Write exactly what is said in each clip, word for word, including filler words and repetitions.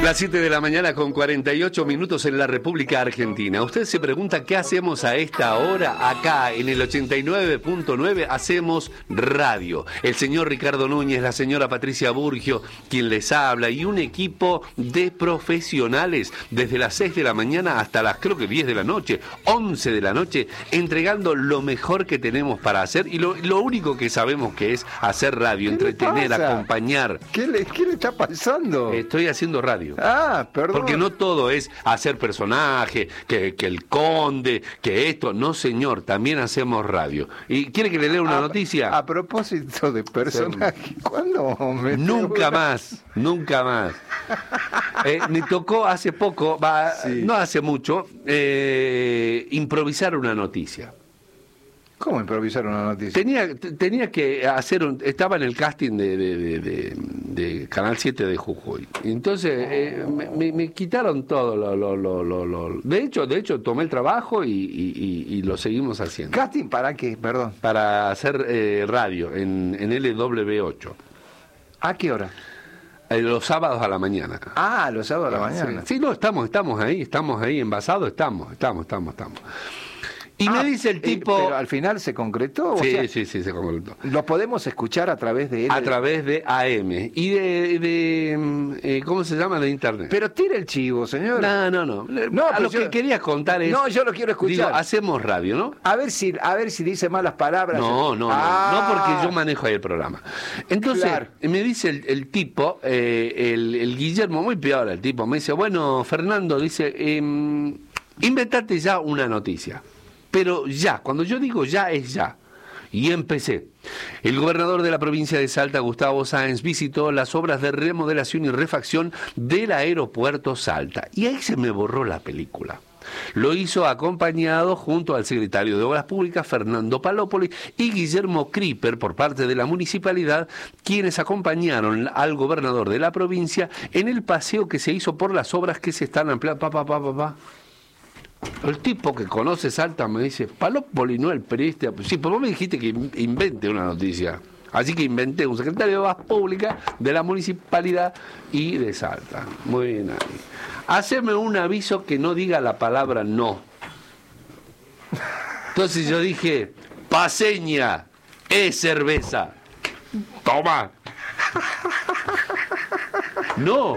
Las siete de la mañana con cuarenta y ocho minutos en la República Argentina. Usted se pregunta qué hacemos a esta hora. Acá en el ochenta y nueve punto nueve hacemos radio. El señor Ricardo Núñez, la señora Patricia Burgio, quien les habla, y un equipo de profesionales desde las seis de la mañana hasta las creo que diez de la noche, once de la noche, entregando lo mejor que tenemos para hacer y lo, lo único que sabemos que es hacer radio, entretener, acompañar. ¿Qué le, qué le está pasando? Estoy haciendo radio. Ah, perdón. Porque no todo es hacer personaje, que, que el conde, que esto. No, señor, también hacemos radio. ¿Y quiere que le lea una a, noticia? A propósito de personaje, ¿cuándo me Nunca más, nunca más. Eh, me tocó hace poco, va, sí. no hace mucho, eh, improvisar una noticia. ¿Cómo improvisar una noticia? Tenía, tenía que hacer un... Estaba en el casting de, de, de, de, de Canal siete de Jujuy. Entonces eh, me, me quitaron todo. Lo, lo, lo, lo, lo. De hecho, de hecho tomé el trabajo y, y, y, y lo seguimos haciendo. ¿Casting para qué? Perdón. Para hacer eh, radio en, en L W ocho. ¿A qué hora? Eh, los sábados a la mañana. Ah, los sábados a la mañana. Sí, sí, no, estamos, estamos ahí, estamos ahí envasados, estamos, estamos, estamos, estamos. Y ah, me dice el tipo... Eh, pero al final se concretó. Sí, o sea, sí, sí, se concretó. ¿Lo podemos escuchar a través de él? A través de A M y de, de eh, ¿cómo se llama? De internet. Pero tire el chivo, señor. No, no, no. no a lo yo, que querías contar es... No, yo lo quiero escuchar. Digo, hacemos radio, ¿no? A ver si, a ver si dice malas palabras. No, no, ah. no, no, porque yo manejo ahí el programa. Entonces, claro. me dice el, el tipo, eh, el, el Guillermo, muy peor el tipo, me dice, bueno, Fernando, dice, eh, inventate ya una noticia. Pero ya, cuando yo digo ya, es ya. Y empecé. El gobernador de la provincia de Salta, Gustavo Sáenz, visitó las obras de remodelación y refacción del aeropuerto Salta. Y ahí se me borró la película. Lo hizo acompañado junto al secretario de Obras Públicas, Fernando Palópoli, y Guillermo Kriper, por parte de la municipalidad, quienes acompañaron al gobernador de la provincia en el paseo que se hizo por las obras que se están ampliando. Pa, pa, pa, pa, pa. El tipo que conoce Salta me dice, Palópoli no el periodista. Sí, pero vos me dijiste que invente una noticia. Así que inventé un secretario de Obras Públicas de la municipalidad y de Salta. Muy bien ahí. Haceme un aviso que no diga la palabra no. Entonces yo dije, paseña, es cerveza. Toma. No.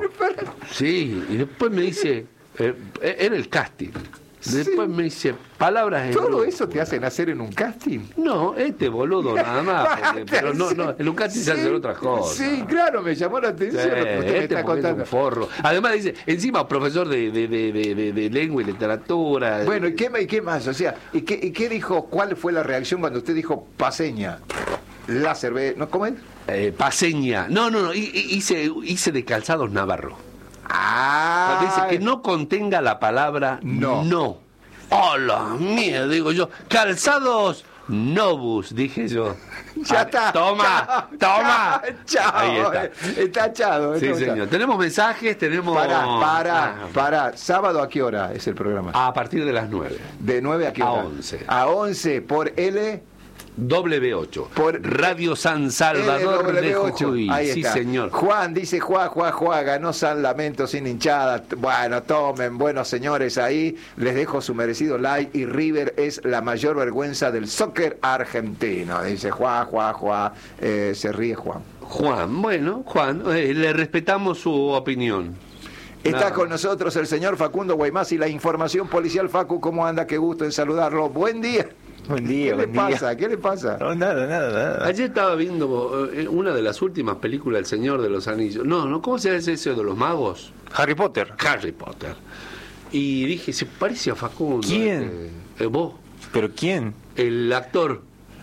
Sí, y después me dice, eh, era el casting. Después sí. me dice, palabras en ¿Todo grupo. eso te hacen hacer en un casting? No, este boludo nada más. Porque, pero no, no, en un casting sí, se hacen otras cosas. Sí, claro, me llamó la atención sí, lo que usted este me está contando. Un forro. Además dice, encima profesor de, de, de, de, de, de lengua y literatura. Bueno, ¿y qué, y qué más? O sea, ¿y qué, ¿y qué dijo? ¿Cuál fue la reacción cuando usted dijo paseña? La cerveza, ¿no? ¿Cómo es? Eh, paseña. No, no, no, hice, hice de calzados navarro. Ah. Dice que no contenga la palabra no. no. ¡Hola, mía! Digo yo. Calzados Novus, dije yo. Ya ah, está. Toma, chao, toma. Chao. Ahí está. Está echado. Sí, señor. Echado. Tenemos mensajes, tenemos... Para, para, ah. para. ¿Sábado a qué hora es el programa? A partir de las nueve. ¿De nueve a qué hora? A once. A once por L... W ocho, por Radio San Salvador de Jujuy. Ahí sí, está. señor. Juan dice, Juan, Juan, Juan, ganó San Lamento sin hinchada. Bueno, tomen, buenos señores, ahí les dejo su merecido like. Y River es la mayor vergüenza del soccer argentino. Dice Juan, Juan, Juan. Eh, se ríe Juan. Juan, bueno, Juan, eh, le respetamos su opinión. Está Nada. Con nosotros el señor Facundo Guaymás y la información policial. Facu, ¿cómo anda? Qué gusto en saludarlo. Buen día. Buen día, ¿Qué buen le pasa? día. ¿Qué le pasa? No, nada, nada, nada. Ayer estaba viendo eh, una de las últimas películas El Señor de los Anillos. No, no, ¿cómo se llama ese de los magos? Harry Potter. Harry Potter. Y dije, se parece a Facundo. ¿Quién? Este, eh, vos. ¿Pero quién? El actor.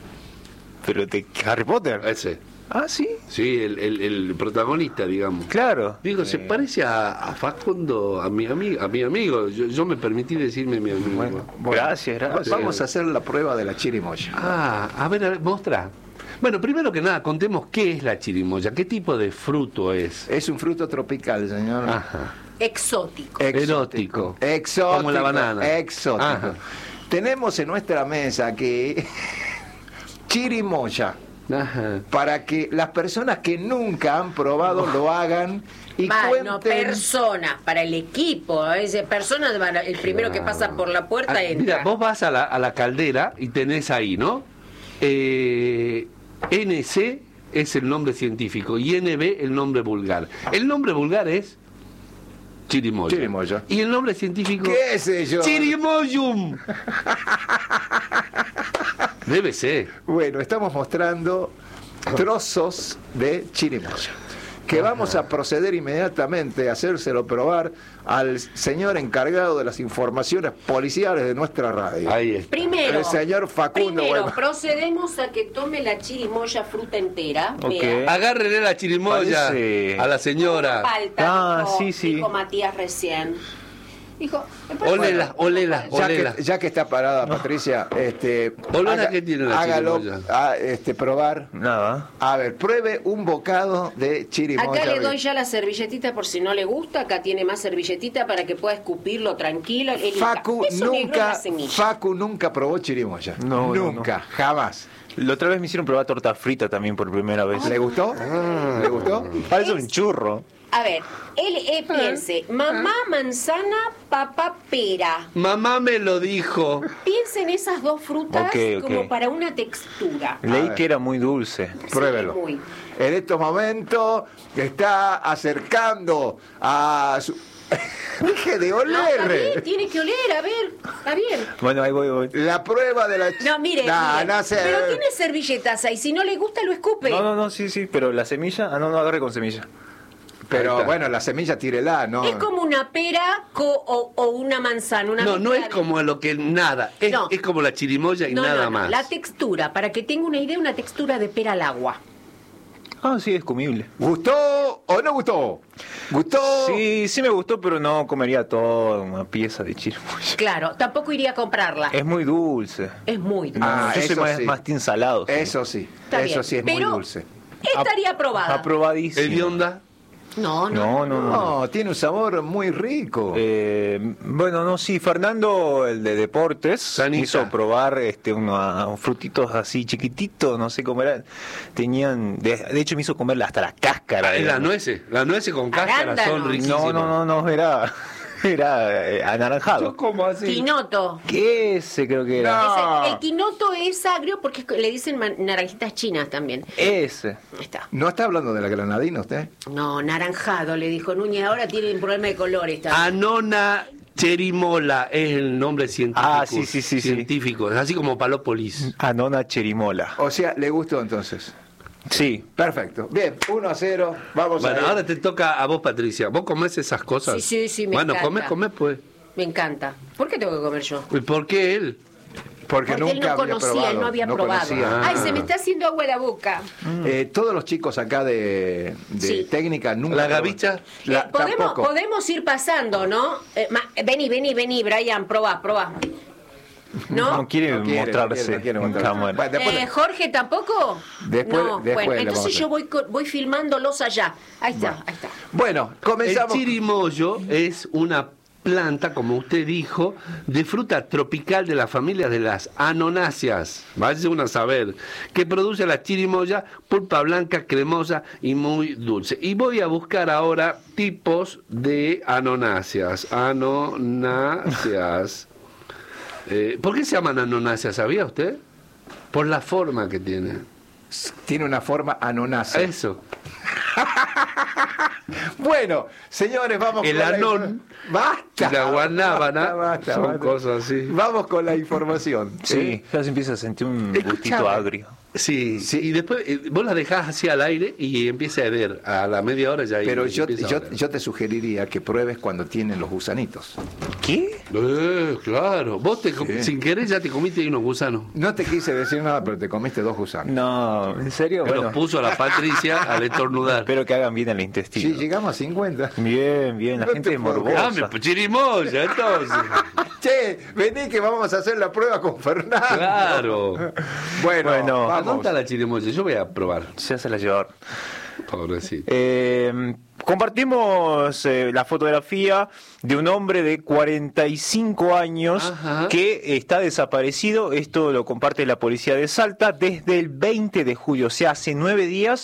¿Pero de Harry Potter? Ese. Ah, ¿sí? Sí, el, el, el protagonista, digamos. Claro. Digo, eh... se parece a, a Facundo, a mi amigo, a mi amigo. Yo, yo me permití decirme mi amigo. Bueno, bueno, gracias, gracias. Vamos a hacer la prueba de la chirimoya. Ah, a ver, a ver, mostra. Bueno, primero que nada, contemos qué es la chirimoya, qué tipo de fruto es. Es un fruto tropical, señor. Ajá. Exótico. Erótico. Exótico. Como la banana. Exótico. Ajá. Tenemos en nuestra mesa que chirimoya. Ajá. Para que las personas que nunca han probado lo hagan y Va, cuenten... no, personas, para el equipo. Ese personas, van a- el primero que pasa por la puerta Ah, entra. mira, vos vas a la, a la caldera y tenés ahí, ¿no? Eh, N C es el nombre científico y N B el nombre vulgar. El nombre vulgar es chirimoya. Chirimoya. Y el nombre científico... ¿Qué sé yo? Chirimoyum. Debe ser. Bueno, estamos mostrando trozos de chirimoya, que vamos a proceder inmediatamente a hacérselo probar al señor encargado de las informaciones policiales de nuestra radio. Ahí está. Primero, El señor Facundo primero Guayma. procedemos a que tome la chirimoya fruta entera. Ok. Vea. Agárrenle la chirimoya Parece- a la señora. Palta, Ah, dijo, sí, sí. dijo Matías recién. Dijo, me parece- Olela, olela, Ya olela. que, ya que está parada Patricia, este, Olona, ¿qué tiene la hágalo, chirimoya? a, este, probar. Nada. A ver, pruebe un bocado de chirimoya. Acá le doy ya la servilletita por si no le gusta. Acá tiene más servilletita para que pueda escupirlo tranquilo. Elija. Facu Eso negro es nunca, la semilla. Facu nunca probó chirimoya. No, no, nunca, jamás. La otra vez me hicieron probar torta frita también por primera vez. ¿Le gustó? ¿Le gustó? Parece un churro. A ver, él eh, piense, mamá manzana, papá pera. Mamá me lo dijo. Piense en esas dos frutas Ok, ok. como para una textura. Leí ver. que era muy dulce. Pruébelo. Sí, muy. En estos momentos está acercando a su... Deje de No, está bien, oler. tiene que oler, a ver, está bien. Bueno, ahí voy, voy. La prueba de la... No, mire, Nah, mire, no sé. pero tiene servilletas ahí, si no le gusta lo escupe. No, no, no, sí, sí, pero la semilla, ah, no, no agarre con semilla. Ahí Pero está. bueno, la semilla tírela, ¿no? Es como una pera co- o, o una manzana. Una No, no mezcla es de- como lo que nada. Es, No. es como la chirimoya y No, nada no, no, más. la textura, para que tenga una idea, una textura de pera al agua. Ah, sí, es comible. ¿Gustó o no gustó? ¿Gustó? Sí, sí me gustó, pero no comería toda una pieza de chirimoya. Claro, tampoco iría a comprarla. Es muy dulce. Es muy dulce. Ah, Yo soy eso más, sí. más team salado. sí. Eso sí, Está eso bien, sí es pero muy dulce. Estaría aprobada. Aprobadísimo. ¿Hedionda? No, no. No, no, no. No, tiene un sabor muy rico. Eh, bueno, no, sí, Fernando, el de deportes, Sanita. hizo probar este unos frutitos así chiquititos, no sé cómo eran. Tenían, de, de hecho me hizo comer hasta la cáscara. Ah, de- las nueces. Las nueces con cáscara Arándanos. son riquísimas. No, no, no, no, era, era eh, anaranjado. ¿Cómo así? Quinoto. ¿Qué ese creo que era? No. Ese- el quinoto es agrio porque es- le dicen man- naranjitas chinas también. Ese. Ahí está. ¿No está hablando de la granadina usted? No, naranjado, le dijo Núñez. Ahora tiene un problema de colores también. Anona cherimola es el nombre científico. Ah, sí, sí, sí, sí. Científico. Es así como palópolis. Anona cherimola. O sea, ¿le gustó entonces? Sí. Perfecto. Bien, uno a cero. Vamos Bueno, a ver. ahora te toca a vos, Patricia. ¿Vos comés esas cosas? Sí, sí, sí, me Bueno, encanta. comés, comés, pues. Me encanta. ¿Por qué tengo que comer yo? ¿Y por qué él? Porque, Porque nunca él no había conocía, probado. él no había no probado. conocía. Ay, se me está haciendo agua la boca. Eh, todos los chicos acá de, de Sí. técnica nunca. ¿La probaron. gavicha? La- Eh, podemos, tampoco. podemos ir pasando, ¿no? Eh, ma- vení, vení, vení, Brian, probá, probá. ¿No? No quiere No quiere, mostrarse no quiere, no quiere en mostrarse. cámara. Bueno, después- Eh, Jorge, ¿tampoco? Después- no, después bueno, le entonces vamos a- yo voy, co- voy filmándolos allá. Ahí está, ahí está. Bueno, El comenzamos. chirimoyo es una planta, como usted dijo, de fruta tropical de la familia de las anonáceas, vaya uno a saber, que produce la chirimoya, pulpa blanca, cremosa y muy dulce. Y voy a buscar ahora tipos de anonáceas. Anonáceas. Eh, ¿Por qué se llaman anonáceas? ¿Sabía usted? Por la forma que tienen. Tiene una forma anonácea. Eso. Bueno, señores, vamos El con la anón infor- Basta. y la guanábana Basta, basta, son basta. cosas así. Vamos con la información. Sí, ya se empieza a sentir un Escuchame. gustito agrio. Sí, Sí. y después eh, vos la dejás así al aire y empieza a hervir. A la media hora ya Pero y yo, empieza a yo, oler. yo te sugeriría que pruebes cuando tienen los gusanitos. ¿Qué? Eh, claro. Vos te, com- Sí. sin querer ya te comiste ahí unos gusanos. No te quise decir nada, pero te comiste dos gusanos. No, ¿en serio? Que Bueno, los puso la Patricia al estornudar. espero que hagan bien el Sí, intestino. llegamos a cincuenta. Bien, bien, la No gente te es puedo morbosa. Ah, me chirimoya, entonces. Che, vení que vamos a hacer la prueba con Fernando. Claro. Bueno, Bueno, ¿A vamos. dónde está la chirimoya? Yo voy a probar. Se hace la llevar. Pobrecito. Eh, compartimos eh, la fotografía de un hombre de cuarenta y cinco años Ajá. que está desaparecido. Esto lo comparte la policía de Salta desde el veinte de julio, o sea, hace nueve días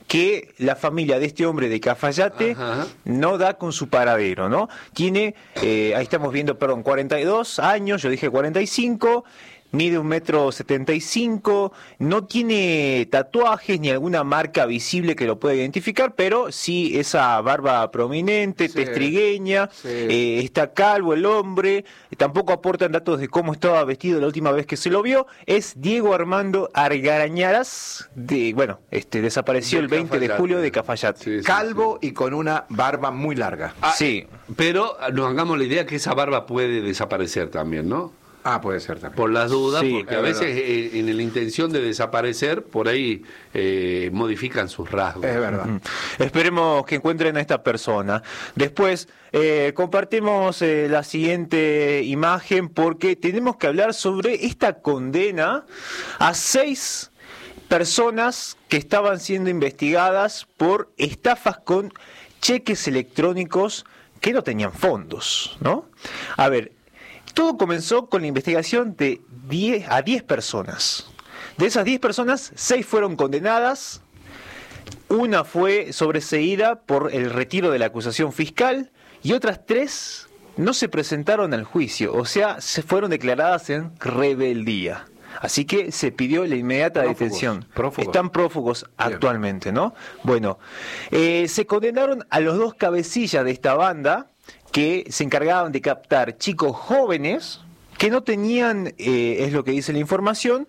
que la familia de este hombre de Cafayate Ajá. no da con su paradero, ¿no? Tiene, eh, ahí estamos viendo, perdón, cuarenta y dos años, yo dije cuarenta y cinco, mide un metro setenta y cinco, no tiene tatuajes ni alguna marca visible que lo pueda identificar, pero sí esa barba prominente, Sí, testrigueña, sí. eh, está calvo el hombre, tampoco aportan datos de cómo estaba vestido la última vez que se lo vio. Es Diego Armando Argarañaras, de, bueno, este desapareció De el veinte de Cafayate. julio de Cafayate. Sí, sí, Calvo y con una barba muy larga. Ah, Sí. Pero nos hagamos la idea que esa barba puede desaparecer también, ¿no? Ah, puede ser también. Por las dudas, Sí, porque es a veces verdad. eh, en la intención de desaparecer, por ahí eh, modifican sus rasgos. Es verdad. Mm. Esperemos que encuentren a esta persona. Después eh, compartimos eh, la siguiente imagen porque tenemos que hablar sobre esta condena a seis personas que estaban siendo investigadas por estafas con cheques electrónicos que no tenían fondos, ¿no? A ver, todo comenzó con la investigación de diez a diez personas. De esas diez personas, seis fueron condenadas. Una fue sobreseída por el retiro de la acusación fiscal y otras tres no se presentaron al juicio, o sea, se fueron declaradas en rebeldía. Así que se pidió la inmediata Prófugos, detención. prófugos. Están prófugos Bien. actualmente, ¿no? Bueno, eh, se condenaron a los dos cabecillas de esta banda que se encargaban de captar chicos jóvenes que no tenían, eh, es lo que dice la información,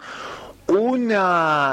una,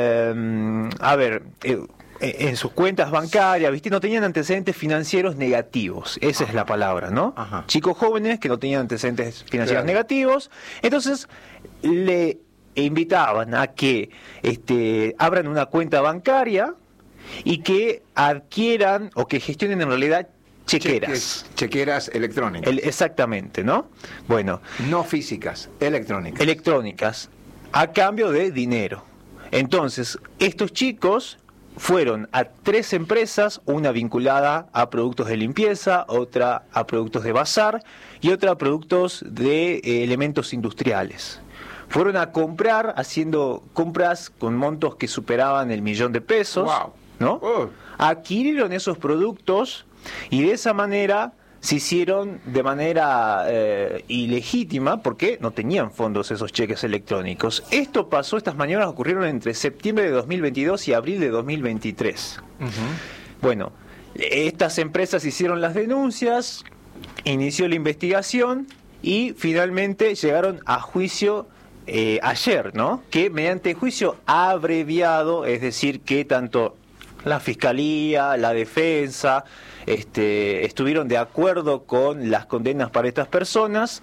eh, a ver, eh, en sus cuentas bancarias, ¿viste? No tenían antecedentes financieros negativos, esa es la palabra, ¿no? Ajá. Chicos jóvenes que no tenían antecedentes financieros Claro. negativos, entonces le invitaban a que este, abran una cuenta bancaria y que adquieran o que gestionen en realidad chequeras. Cheques- chequeras electrónicas. El- exactamente, ¿no? Bueno, No físicas, electrónicas. electrónicas, a cambio de dinero. Entonces, estos chicos fueron a tres empresas, una vinculada a productos de limpieza, otra a productos de bazar y otra a productos de eh, elementos industriales. Fueron a comprar, haciendo compras con montos que superaban el millón de pesos, Wow. ¿no? Oh. Adquirieron esos productos y de esa manera se hicieron de manera eh, ilegítima porque no tenían fondos esos cheques electrónicos. Esto pasó, estas maniobras ocurrieron entre septiembre de dos mil veintidós y abril de dos mil veintitrés. Bueno, estas empresas hicieron las denuncias, inició la investigación y finalmente llegaron a juicio eh, ayer, ¿no? Que mediante juicio abreviado, es decir, que tanto la Fiscalía, la Defensa, este, estuvieron de acuerdo con las condenas para estas personas.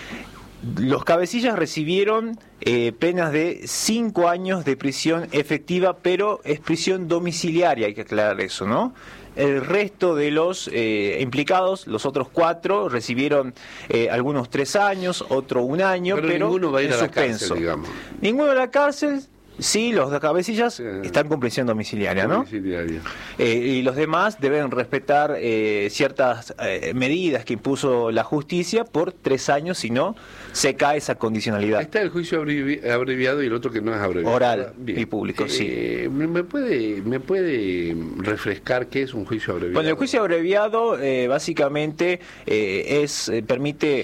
Los cabecillas recibieron eh, penas de cinco años de prisión efectiva, pero es prisión domiciliaria, hay que aclarar eso, ¿no? El resto de los eh, implicados, los otros cuatro, recibieron eh, algunos tres años, otro un año, Pero pero, ninguno va a ir en a la suspenso. cárcel, digamos. Ninguno a la cárcel. Sí, los cabecillas Sí. están con prisión domiciliaria, ¿no? Domiciliaria. Eh, y los demás deben respetar eh, ciertas eh, medidas que impuso la justicia por tres años, si no, se cae esa condicionalidad. Está el juicio abrevi- abreviado y el otro que no es abreviado. Oral y público, sí. Eh, ¿me, me puede, ¿Me puede refrescar qué es un juicio abreviado? Bueno, el juicio abreviado eh, básicamente eh, es eh, permite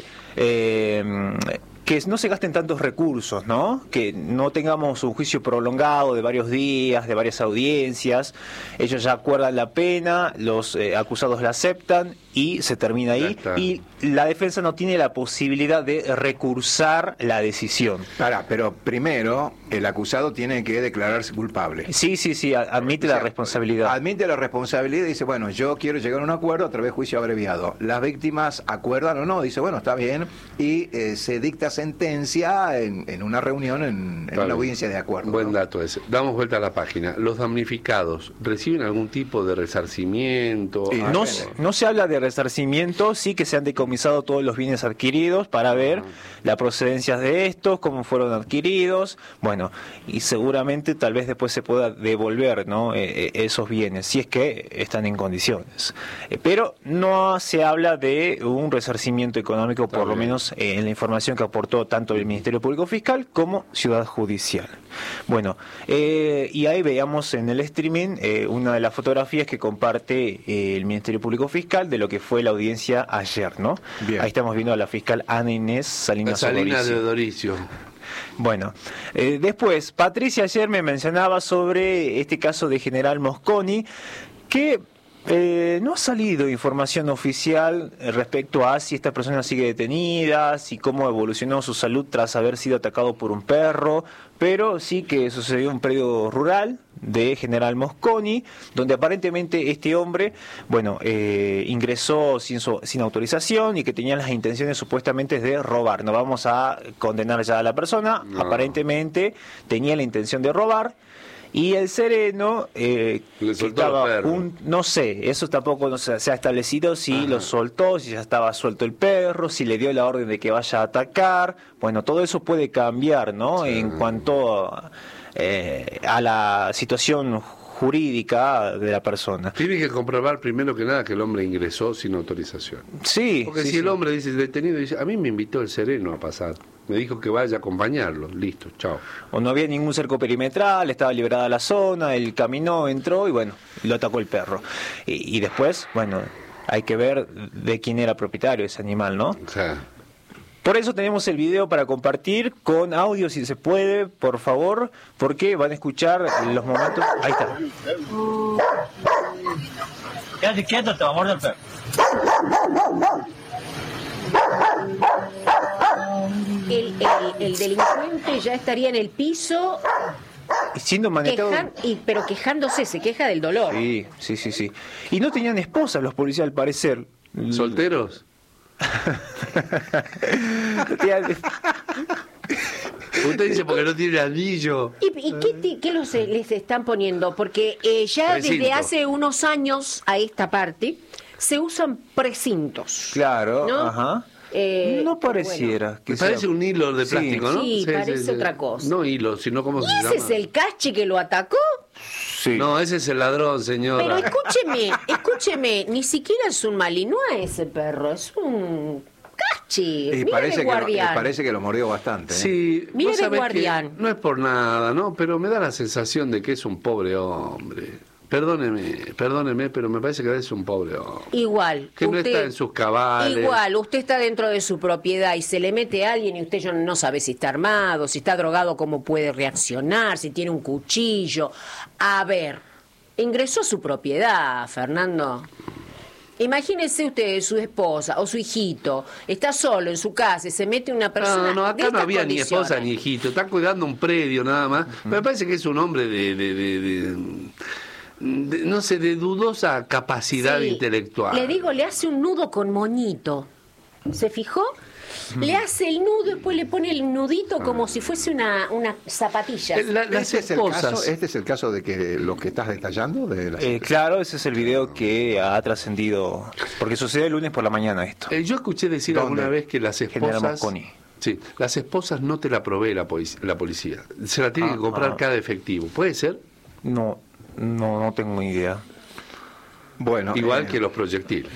eh, que no se gasten tantos recursos, ¿no? Que no tengamos un juicio prolongado de varios días, de varias audiencias. Ellos ya acuerdan la pena, los eh, acusados la aceptan y se termina Ya ahí. está. Y la defensa no tiene la posibilidad de recursar la decisión. Pará, pero primero el acusado tiene que declararse culpable. Sí, sí, sí, a- admite O sea, la responsabilidad. Admite la responsabilidad y dice, bueno, yo quiero llegar a un acuerdo a través de juicio abreviado. Las víctimas acuerdan o no, dice, bueno, está bien, y eh, se dicta sentencia en, en una reunión, en, en Está una bien. audiencia de acuerdo. Buen ¿no? dato ese. Damos vuelta a la página. ¿Los damnificados reciben algún tipo de resarcimiento? Y Ah, No, depende. se- no se habla de resarcimiento, sí que se han decomisado todos los bienes adquiridos para ver la procedencia de estos, cómo fueron adquiridos, bueno, y seguramente tal vez después se pueda devolver, ¿no? Eh, eh, esos bienes, si es que están en condiciones. Eh, pero no se habla de un resarcimiento económico, por lo bien. menos eh, en la información que aportó reportó tanto el Ministerio Público Fiscal como Ciudad Judicial. Bueno, eh, y ahí veíamos en el streaming eh, una de las fotografías que comparte eh, el Ministerio Público Fiscal de lo que fue la audiencia ayer, ¿no? Bien. Ahí estamos viendo a la fiscal Ana Inés Salinas Salinas Odoricio. de Doricio. Bueno, eh, después, Patricia ayer me mencionaba sobre este caso de General Mosconi, que eh, no ha salido información oficial respecto a si esta persona sigue detenida, si cómo evolucionó su salud tras haber sido atacado por un perro, pero sí que sucedió en un predio rural de General Mosconi, donde aparentemente este hombre, bueno, eh, ingresó sin, su, sin autorización y que tenía las intenciones supuestamente de robar. No vamos a condenar ya a la persona, no. Aparentemente tenía la intención de robar. Y el sereno, eh, Le que soltó estaba al perro. un- no sé, eso tampoco no se, se ha establecido si Ajá. lo soltó, si ya estaba suelto el perro, si le dio la orden de que vaya a atacar. Bueno, todo eso puede cambiar, ¿no? Sí. En cuanto eh, a la situación jurídica de la persona. Tiene que comprobar primero que nada que el hombre ingresó sin autorización. Sí, Porque sí, si el sí. hombre dice detenido, dice, a mí me invitó el sereno a pasar. Me dijo que vaya a acompañarlo. Listo, chao. O no había ningún cerco perimetral, estaba liberada la zona, él caminó, entró y bueno, lo atacó el perro. Y, y después, bueno, hay que ver de quién era propietario ese animal, ¿no? O sea, Por eso tenemos el video para compartir con audio, si se puede, por favor, porque van a escuchar los momentos... Ahí está. Quédate quieto, te va a morder el perro. El, el, el delincuente ya estaría en el piso, Siendo manejado... quejan, y, pero quejándose, se queja del dolor. Sí, sí, sí, sí. Y no tenían esposas los policías, al parecer. ¿solteros? Tenían- Usted dice porque no tiene anillo. ¿Y, y qué, ti- qué los, eh, les están poniendo? Porque eh, ya Precinto. desde hace unos años a esta parte se usan precintos. Claro, ¿No? ajá. Eh, no pareciera. que Me parece sea- un hilo de Sí. plástico, ¿no? Sí, parece otra cosa. No hilo, sino cómo se ¿Y llama. ese es el cachi que lo atacó? Sí. No, ese es el ladrón, señora. Pero escúcheme, escúcheme, ni siquiera es un malinois ese perro, es un cachi. Y Mire parece de que, lo, y guardián. parece que lo mordió bastante. ¿eh? Sí, Mire vos de sabés que guardián. no es por nada, ¿no? Pero me da la sensación de que es un pobre hombre. Perdóneme, perdóneme, pero me parece que es un pobre hombre. Igual. Que no está en sus cabales. Igual, usted está dentro de su propiedad y se le mete a alguien y usted ya no sabe si está armado, si está drogado, cómo puede reaccionar, si tiene un cuchillo. A ver, ingresó a su propiedad, Fernando. Imagínese usted, su esposa o su hijito, está solo en su casa y se mete una persona. No, no, de acá no estas había ni esposa condiciones. ni hijito. Está cuidando un predio nada más. Me parece que es un hombre de, de, de- de- de- no sé, de dudosa capacidad Sí, intelectual. Le digo, le hace un nudo con moñito. ¿Se fijó? Le hace el nudo y después le pone el nudito como si fuese una, una zapatilla. Eh, la- las ¿Este es, el esposas. caso, ¿Este es el caso de que lo que estás detallando? De las- Eh, claro, ese es el video que ha trascendido, porque sucedió el lunes por la mañana esto. Eh, yo escuché decir ¿Dónde? alguna vez que las General esposas. Mosconi. Sí, las esposas no te la provee la, polic- la policía. Se la tiene Ah, que comprar ah. cada efectivo. ¿Puede ser? No, no, no tengo ni idea. Bueno, Igual eh, que los proyectiles.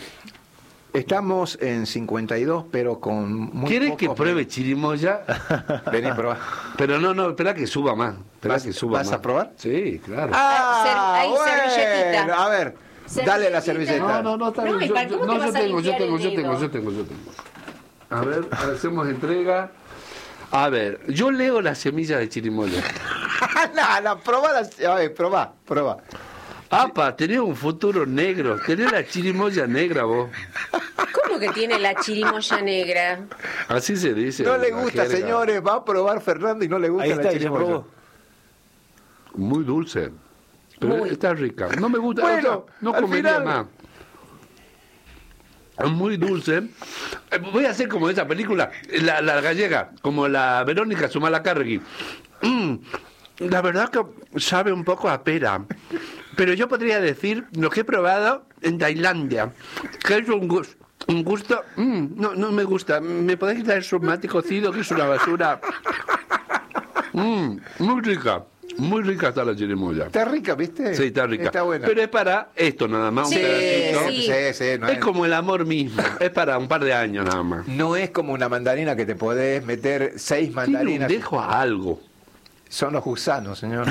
estamos en cincuenta y dos, pero con muy ¿Quieres que pocos- pruebe chirimoya? Vení, probá. Pero no, no, espera que suba más. Espera ¿Vas- que suba vas más. a probar? Sí, claro. Ah, ser- hay servilletita. bueno, a ver, dale la Servilletita. servilleta. No, no, no, está No, bien. ¿y Yo, para yo- cómo no, te yo vas a tengo, yo limpiar tengo, el yo tengo, dedo? yo tengo, yo tengo. A ver, hacemos entrega. A ver, yo leo la semilla de chirimoya. no, no, probá la... A ver, probá, probá. Apa, tenés un futuro negro. Tenés la chirimoya negra vos. ¿Cómo que tiene la chirimoya negra? Así se dice. No le en la gusta, jerga. señores, va a probar Fernando y no le gusta Ahí la está, ya chirimoya. probó. Muy dulce. Pero Muy. está rica. No me gusta. Bueno, o sea, no al comería final- más. Es muy dulce. Eh, Voy a hacer como esa película, la, la gallega, como la Verónica Zumalacárregui. Mm, la verdad que sabe un poco a pera. Pero yo podría decir lo que he probado en Tailandia, que es un gusto. Un gusto, mm, no, no me gusta. ¿Me podés quitar el tomate cocido, que es una basura? Mm, muy rica. Muy rica está la chirimoya. Está rica, ¿viste? Sí, está rica. Está buena. Pero es para esto nada más, Sí, un pedacito. sí. Sí, sí, no Es como el amor mismo. Es para un par de años nada más. No es como una mandarina que te podés meter seis Tiene un mandarinas. dejo a algo. Son los gusanos, señor.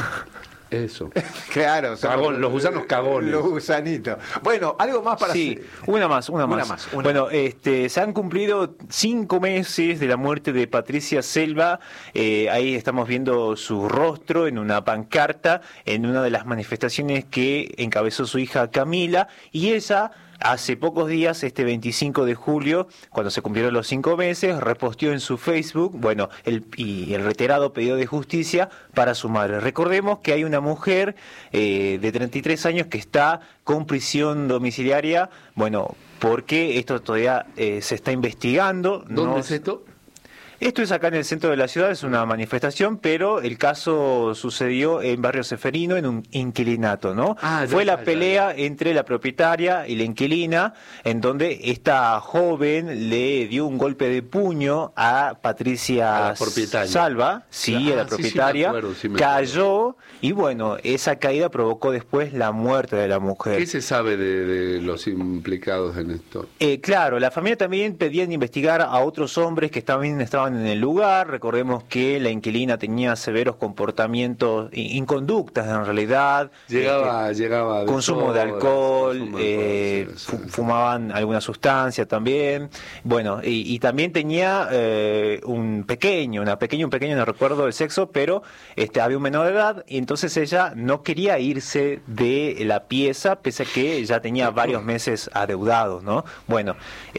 Eso. Claro, son Cagón, los gusanos cagones. Los gusanitos. Bueno, algo más para Sí, hacer. una más, una, Una más. más, una bueno, este, se han cumplido cinco meses de la muerte de Patricia Selva. Eh, ahí estamos viendo su rostro en una pancarta, en una de las manifestaciones que encabezó su hija Camila, y ella, hace pocos días, este veinticinco de julio, cuando se cumplieron los cinco meses, reposteó en su Facebook, bueno, el, y el reiterado pedido de justicia para su madre. Recordemos que hay una mujer eh, de treinta y tres años que está con prisión domiciliaria, bueno, porque esto todavía eh, se está investigando. ¿Dónde no es esto? Esto es acá en el centro de la ciudad, es una manifestación, pero el caso sucedió en Barrio Ceferino, en un inquilinato, ¿no? Ah, ya, Fue la ya, pelea entre la propietaria y la inquilina, en donde esta joven le dio un golpe de puño a Patricia A la propietaria. Salva, sí, Ah, a la sí, sí me propietaria, acuerdo, sí me cayó, y bueno, esa caída provocó después la muerte de la mujer. ¿Qué se sabe de, de los implicados en esto? Eh, claro, la familia también pedían investigar a otros hombres que también estaban en el lugar. Recordemos que la inquilina tenía severos comportamientos, i- inconductas en realidad. Llegaba, Este, llegaba de consumo de sodas, alcohol, consumo de eh, alcohol, sí, fu- sí, sí. fumaban alguna sustancia también. Bueno, y, y también tenía eh, un pequeño, una pequeña, un pequeño, no recuerdo el sexo, pero este, había un menor de edad, y entonces ella no quería irse de la pieza, pese a que ya tenía varios meses adeudados, ¿no? Bueno,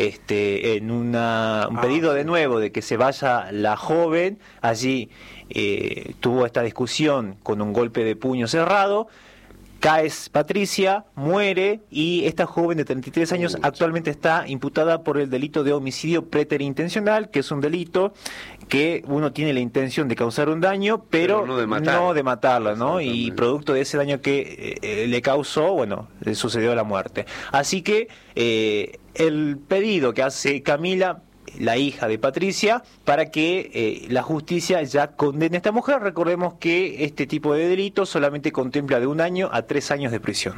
este, en una, un pedido de nuevo de que se vaya la joven, allí eh, tuvo esta discusión con un golpe de puño cerrado. Cae Patricia, muere, y esta joven de treinta y tres años actualmente está imputada por el delito de homicidio preterintencional, que es un delito que uno tiene la intención de causar un daño, pero, Pero no de matar. no de matarla, ¿no? Y Exactamente. producto de ese daño que eh, le causó, bueno, le sucedió la muerte. Así que eh, el pedido que hace Camila, la hija de Patricia, para que eh, la justicia ya condene a esta mujer. Recordemos que este tipo de delitos solamente contempla de un año a tres años de prisión.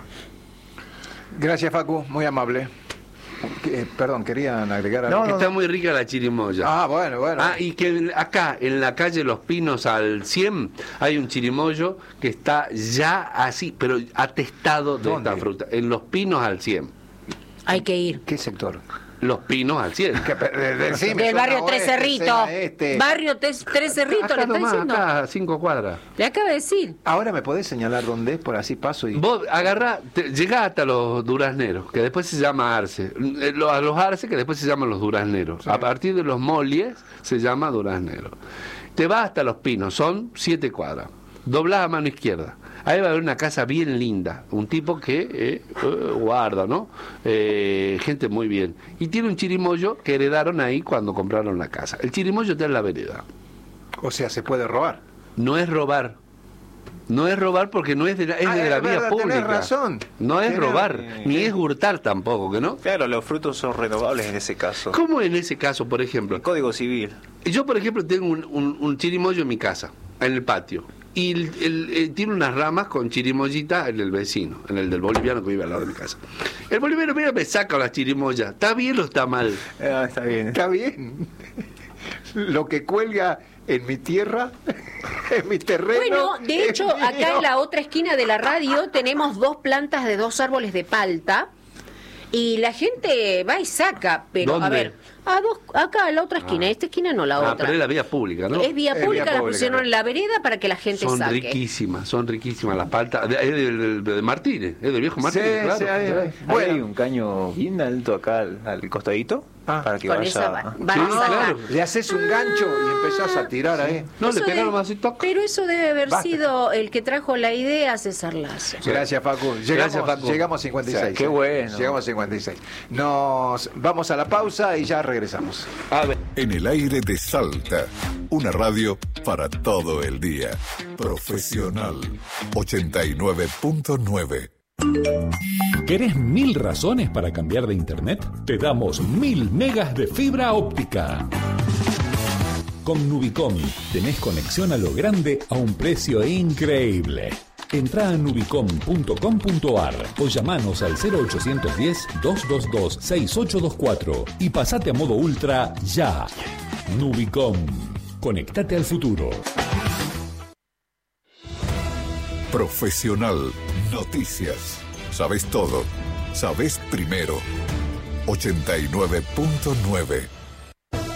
Gracias, Facu, muy amable. Eh, perdón, querían agregar algo. No, no, Está muy rica la chirimoya. Ah, bueno, bueno. Ah, y que en- acá, en la calle Los Pinos al cien, hay un chirimoyo que está ya así, pero atestado de ¿Dónde? esta fruta. En Los Pinos al cien. Hay que ir. ¿Qué sector? Los Pinos al cien. Que, de- de- decime, Del zona barrio Tres oeste, Cerritos. zona este. Barrio Tres, Tres Cerritos, Acá ¿le está nomás, diciendo? acá, a cinco cuadras. Le acaba de decir. Ahora me podés señalar dónde es, por así paso y. Vos agarrá, te- llegá hasta los durazneros, que después se llama Arce. Eh, lo- A los Arce, que después se llaman los durazneros. A partir de los Mollies se llama duraznero. Te vas hasta Los Pinos, son siete cuadras. Doblás a mano izquierda. Ahí va a haber una casa bien linda. Un tipo que eh, eh, guarda, ¿no? Eh, gente muy bien. Y tiene un chirimoyo que heredaron ahí cuando compraron la casa. El chirimoyo está en la vereda. O sea, se puede robar. No es robar. No es robar porque no es de la, es Ah, de la es vía verdad, pública. tenés razón. No es Tenés- robar, ni es hurtar tampoco, ¿que no? Claro, los frutos son renovables en ese caso. ¿Cómo en ese caso, por ejemplo? El Código Civil. Yo, por ejemplo, tengo un, un- un chirimoyo en mi casa, en el patio. Y el- el- el- tiene unas ramas con chirimoyita en el vecino, en el del boliviano que vive al lado de mi casa. El boliviano, mira, me saca las chirimoyas. ¿Está bien o está mal? Ah, está bien. Está bien. Lo que cuelga en mi tierra, en mi terreno. Bueno, de es hecho, mío. acá en la otra esquina de la radio tenemos dos plantas de dos árboles de palta y la gente va y saca, pero ¿Dónde? a ver, a dos, acá en la otra esquina, esta esquina no la Ah, otra. pero es la vía pública, ¿no? Es vía Es pública, vía la pública, pusieron ¿no? en la vereda para que la gente Son saque. riquísimas, son riquísimas las paltas. De- Es de, de- de Martínez, es del viejo Sí, Martínez, claro. sí, ahí, ahí. Bueno, Bueno. hay un caño bien alto acá al, al costadito Ah. para que Con vaya. esa va- van Sí, a sacar. claro. Le haces un gancho y empezás a tirar ahí. No, Eso le pegaron de- más y toc. Pero eso debe haber Basta. sido el que trajo la idea, César Lazo. Gracias, Facu. Llegamos, Gracias, Facu. llegamos a cincuenta y seis. O sea, qué bueno. Llegamos a cincuenta y seis. Nos vamos a la pausa y ya regresamos. A ver. En el aire de Salta, una radio para todo el día. Profesional ochenta y nueve punto nueve. ¿Querés mil razones para cambiar de internet? Te damos mil megas de fibra óptica. Con Nubicom tenés conexión a lo grande a un precio increíble. Entrá a nubicom punto com punto ar o llamanos al cero ochocientos diez, doscientos veintidós, sesenta y ocho veinticuatro y pasate a modo ultra ya. Nubicom. Conectate al futuro. Profesional Noticias. Sabés todo. Sabés primero. ochenta y nueve punto nueve